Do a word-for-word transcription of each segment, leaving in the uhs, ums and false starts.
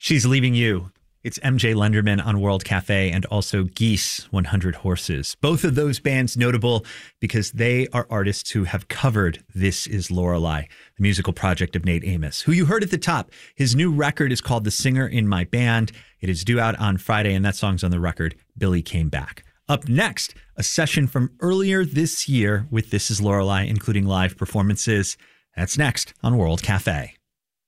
She's Leaving You. It's M J Lenderman on World Cafe and also Geese, one hundred Horses. Both of those bands notable because they are artists who have covered This Is Lorelei, the musical project of Nate Amos, who you heard at the top. His new record is called The Singer in My Band. It is due out on Friday, and that song's on the record, Billy Came Back. Up next, a session from earlier this year with This Is Lorelei, including live performances. That's next on World Cafe.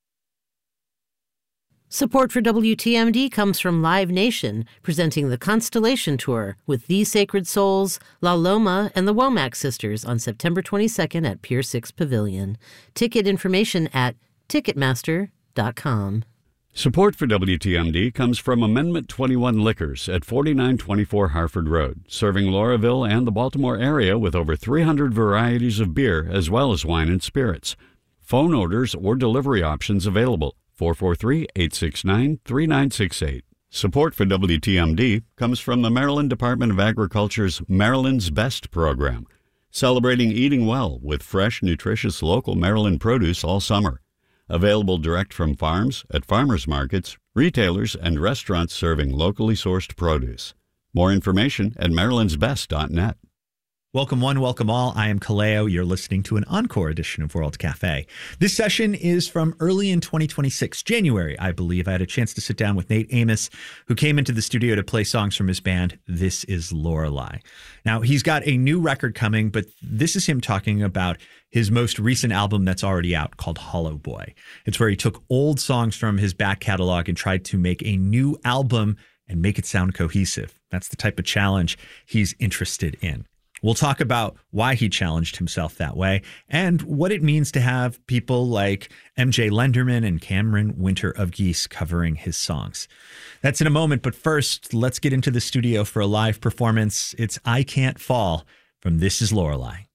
Support for W T M D comes from Live Nation, presenting the Constellation Tour with The Sacred Souls, La Loma, and the Womack Sisters on September twenty-second at Pier six Pavilion. Ticket information at ticketmaster dot com. Support for W T M D comes from Amendment twenty-one Liquors at forty-nine twenty-four Harford Road, serving Lauraville and the Baltimore area with over three hundred varieties of beer as well as wine and spirits. Phone orders or delivery options available. four four three, eight six nine, three nine six eight. Support for W T M D comes from the Maryland Department of Agriculture's Maryland's Best program, celebrating eating well with fresh, nutritious local Maryland produce all summer. Available direct from farms, at farmers markets, retailers, and restaurants serving locally sourced produce. More information at marylands best dot net. Welcome one, welcome all. I am Kaleo. You're listening to an encore edition of World Cafe. This session is from early in twenty twenty-six, January, I believe. I had a chance to sit down with Nate Amos, who came into the studio to play songs from his band, This Is Lorelei. Now, he's got a new record coming, but this is him talking about his most recent album that's already out called Hollow Boy. It's where he took old songs from his back catalog and tried to make a new album and make it sound cohesive. That's the type of challenge he's interested in. We'll talk about why he challenged himself that way and what it means to have people like M J Lenderman and Cameron Winter of Geese covering his songs. That's in a moment, but first, let's get into the studio for a live performance. It's I Can't Fall from This Is Lorelei.